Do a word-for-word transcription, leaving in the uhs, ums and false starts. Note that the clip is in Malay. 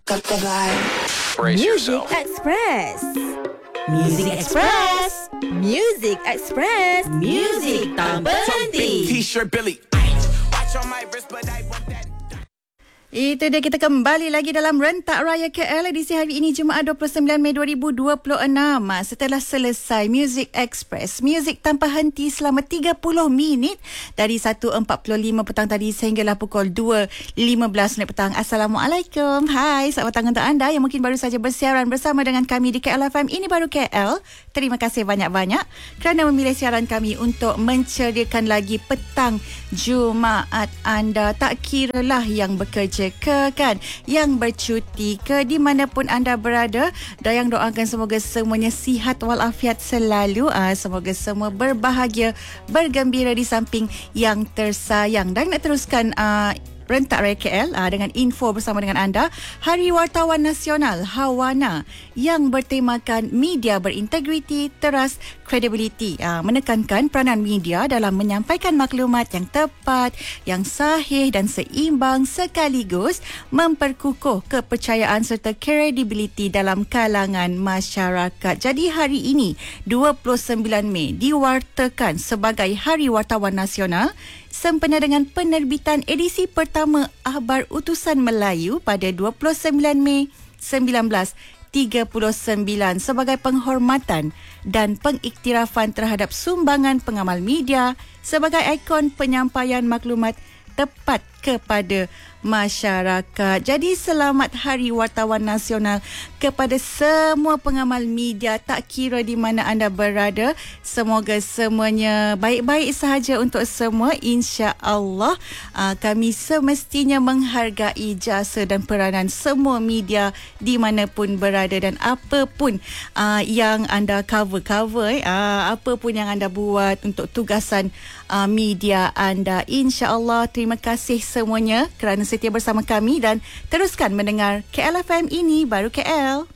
Cut the vibe. Brace Music yourself. Express. Music Express. Music Express. Music tanpa henti. T-shirt Billy. Watch on my wrist, but I want that. Itu dia, kita kembali lagi dalam Rentak Raya K L edisi hari ini Jumaat dua puluh sembilan Mei dua ribu dua puluh enam. Setelah selesai Music Express, muzik tanpa henti selama tiga puluh minit dari satu empat puluh lima petang tadi sehinggalah pukul dua lima belas minit petang. Assalamualaikum. Hai, selamat petang untuk anda yang mungkin baru saja bersiaran bersama dengan kami di K L F M Ini Baru K L. Terima kasih banyak-banyak kerana memilih siaran kami untuk menceriakan lagi petang Jumaat anda. Tak kiralah yang bekerja ke kan, yang bercuti ke, di manapun anda berada. Dayang doakan semoga semuanya sihat walafiat selalu. Ah, semoga semua berbahagia, bergembira di samping yang tersayang. Dan nak teruskan ah, Rentak Raya K L aa, dengan info bersama dengan anda. Hari Wartawan Nasional Hawana yang bertemakan media berintegriti, teras, credibility, aa, menekankan peranan media dalam menyampaikan maklumat yang tepat, yang sahih dan seimbang sekaligus memperkukuh kepercayaan serta kredibiliti dalam kalangan masyarakat. Jadi hari ini dua puluh sembilan Mei diwartakan sebagai Hari Wartawan Nasional sempena dengan penerbitan edisi pertama Akhbar Utusan Melayu pada dua puluh sembilan Mei sembilan belas tiga puluh sembilan sebagai penghormatan dan pengiktirafan terhadap sumbangan pengamal media sebagai ikon penyampaian maklumat tepat kepada masyarakat. Jadi selamat Hari Wartawan Nasional kepada semua pengamal media, tak kira di mana anda berada. Semoga semuanya baik-baik sahaja untuk semua, insya-Allah. Uh, kami semestinya menghargai jasa dan peranan semua media di mana pun berada dan apa pun uh, yang anda cover-cover, uh, apa pun yang anda buat untuk tugasan uh, media anda. Insya-Allah, terima kasih semuanya kerana setia bersama kami dan teruskan mendengar K L F M Ini Baru K L.